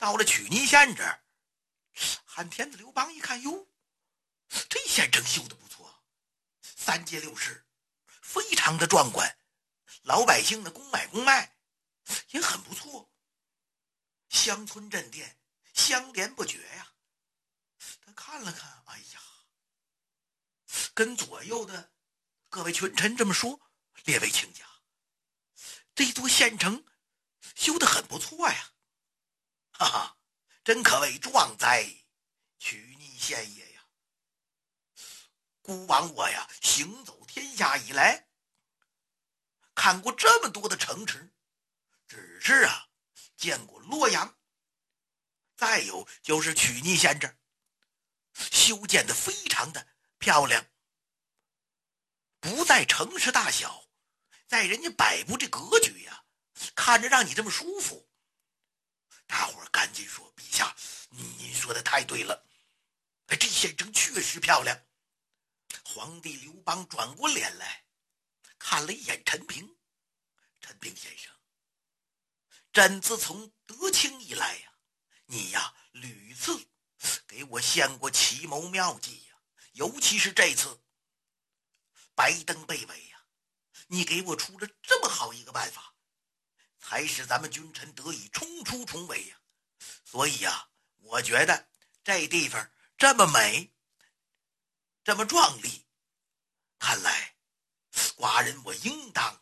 到了曲逆县这儿，汉天子刘邦一看，哟，这县城修得不错，三街六市非常的壮观，老百姓的公买公卖也很不错，乡村镇店相连不绝呀。他看了看，哎呀，跟左右的各位群臣这么说，列位卿家，这座县城修得很不错呀，哈哈，真可谓壮哉曲逆县也呀！孤王我呀，行走天下以来，看过这么多的城池，只是见过洛阳，再有就是曲逆县这儿，修建的非常的漂亮，不在城市大小，在人家摆布这格局呀，看着让你这么舒服。大伙儿赶紧说：“陛下，您说的太对了，这县城确实漂亮。”皇帝刘邦转过脸来，看了一眼陈平，陈平先生，朕自从得卿以来呀，你呀屡次给我献过奇谋妙计呀，尤其是这次白登被围呀，你给我出了这么好一个办法，才使咱们君臣得以冲出重围呀。所以呀，我觉得这地方这么美，这么壮丽，看来寡人我应当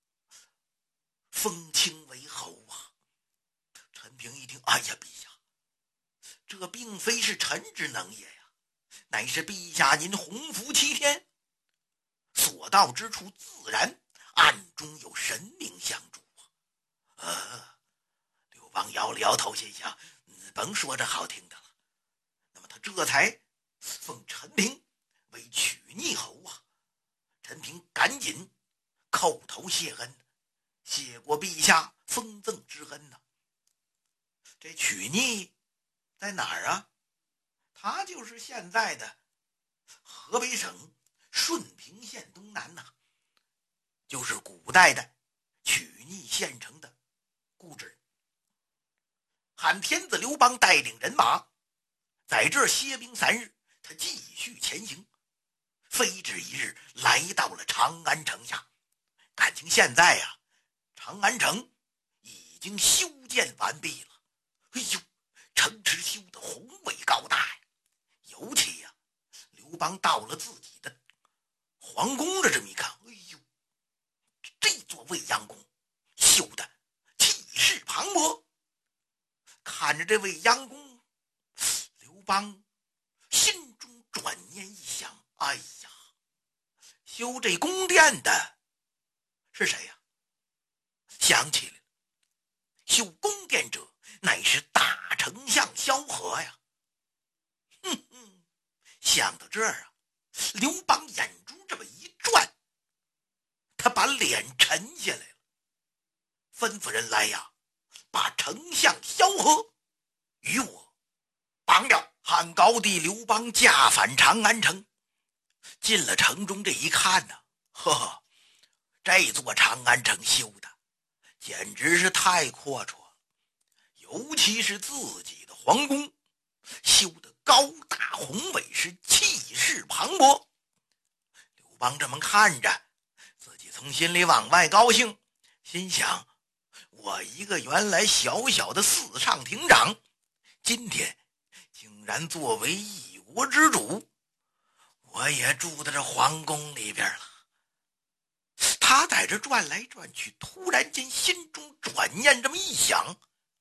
封卿为侯啊。陈平一听，哎呀，陛下，这并非是臣之能也呀，乃是陛下您洪福齐天，所到之处自然暗中有神明相助啊。刘邦摇了摇头，心想，甭说这好听的了。那么他这才封陈平为曲逆侯啊。陈平赶紧叩头谢恩，谢过陛下封赠之恩呐。这曲逆在哪儿啊？他就是现在的河北省顺平县东南呐，就是古代的曲逆县城的故址。汉天子刘邦带领人马在这歇兵3日，他继续前行，非止一日来到了长安城下。感情现在呀，长安城已经修建完毕了。哎呦，城池修得宏伟高大呀！尤其呀，刘邦到了自己的皇宫了，这么一看，哎呦，这座未央宫修得气势磅礴。看着这未央宫，刘邦心中转念一想，哎呀，修这宫殿的是谁呀？想起来了，修宫殿者乃是大丞相萧何呀。哼哼，想到这儿啊，刘邦眼珠这么一转，他把脸沉下来了，吩咐人来呀，把丞相萧何与我绑了。汉高帝刘邦驾返长安城，进了城中，这一看呢，呵呵，这座长安城修的简直是太阔绰了，尤其是自己的皇宫修得高大宏伟，是气势磅礴。刘邦这么看着，自己从心里往外高兴，心想，我一个原来小小的四上亭长，今天竟然作为一国之主，我也住在这皇宫里边了。他在这转来转去，突然间心中转念这么一想，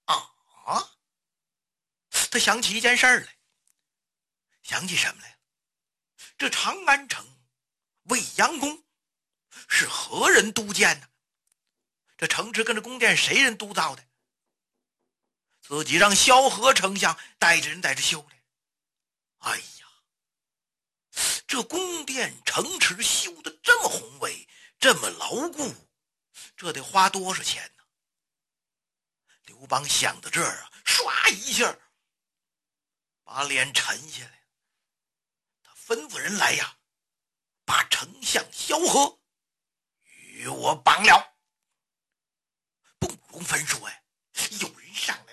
他想起一件事儿来。想起什么来了？这长安城未央宫是何人督建呢？这城池跟这宫殿谁人督造的？自己让萧何丞相带着人在这修的。哎呀，这宫殿城池修得这么宏伟，这么牢固，这得花多少钱呢？刘邦想到这儿啊，唰一下把脸沉下来，他吩咐人来呀，把丞相萧何与我绑了。不容分说呀，有人上